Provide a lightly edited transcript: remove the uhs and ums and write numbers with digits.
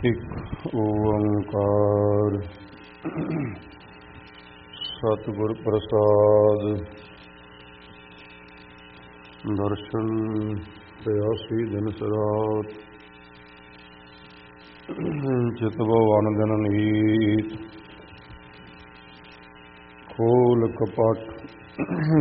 ਇੱਕ ਓੰਕਾਰ ਸਤਿਗੁਰ ਪ੍ਰਸਾਦ। ਦਰਸ਼ਨ ਪਿਆਸੀ ਦਿਨ ਸਰਾਤ, ਚਿਤਵ ਵਨ ਦਿਨ ਨੀਤ। ਖੋਲ ਕਪਟ